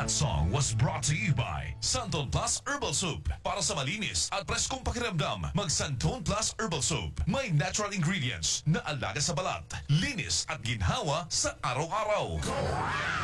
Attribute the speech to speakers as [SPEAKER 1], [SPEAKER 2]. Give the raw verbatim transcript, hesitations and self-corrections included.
[SPEAKER 1] That song was brought to you by Santon Plus Herbal Soup. Para sa malinis at preskong pakiramdam, mag Santon Plus Herbal Soup. May natural ingredients na alaga sa balat, linis at ginhawa sa araw-araw.